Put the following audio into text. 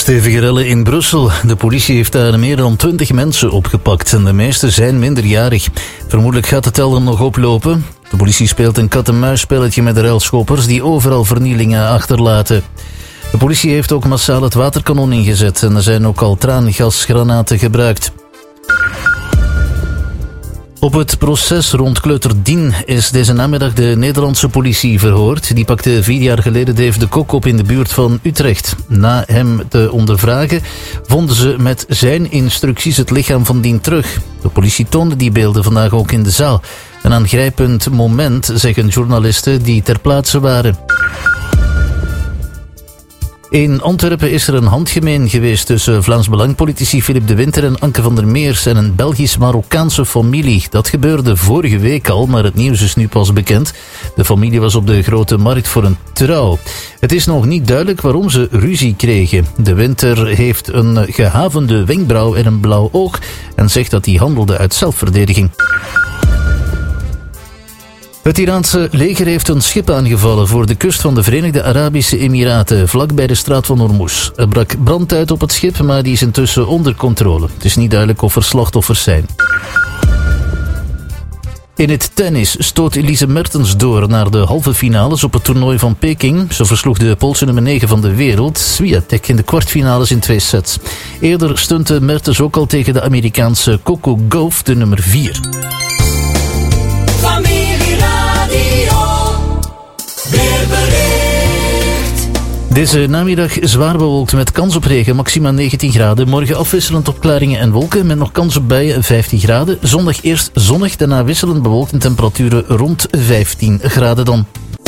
Stevige rellen in Brussel. De politie heeft daar meer dan 20 mensen opgepakt en de meeste zijn minderjarig. Vermoedelijk gaat de teller nog oplopen. De politie speelt een kat-en-muisspelletje met de relschoppers die overal vernielingen achterlaten. De politie heeft ook massaal het waterkanon ingezet en er zijn ook al traangasgranaten gebruikt. Op het proces rond kleuter Dien is deze namiddag de Nederlandse politie verhoord. Die pakte 4 jaar geleden Dave de Kok op in de buurt van Utrecht. Na hem te ondervragen vonden ze met zijn instructies het lichaam van Dien terug. De politie toonde die beelden vandaag ook in de zaal. Een aangrijpend moment, zeggen journalisten die ter plaatse waren. In Antwerpen is er een handgemeen geweest tussen Vlaams Belang-politici Philippe de Winter en Anke van der Meers en een Belgisch-Marokkaanse familie. Dat gebeurde vorige week al, maar het nieuws is nu pas bekend. De familie was op de Grote Markt voor een trouw. Het is nog niet duidelijk waarom ze ruzie kregen. De Winter heeft een gehavende wenkbrauw en een blauw oog en zegt dat hij handelde uit zelfverdediging. Het Iraanse leger heeft een schip aangevallen voor de kust van de Verenigde Arabische Emiraten, vlakbij de straat van Hormuz. Er brak brand uit op het schip, maar die is intussen onder controle. Het is niet duidelijk of er slachtoffers zijn. In het tennis stoot Elise Mertens door naar de halve finales op het toernooi van Peking. Ze versloeg de Poolse nummer 9 van de wereld, Swiatek, in de kwartfinales in 2 sets. Eerder stunte Mertens ook al tegen de Amerikaanse Coco Gauff, de nummer 4. Deze namiddag zwaar bewolkt met kans op regen, maxima 19 graden. Morgen afwisselend opklaringen en wolken met nog kans op buien 15 graden. Zondag eerst zonnig, daarna wisselend bewolkt en temperaturen rond 15 graden dan.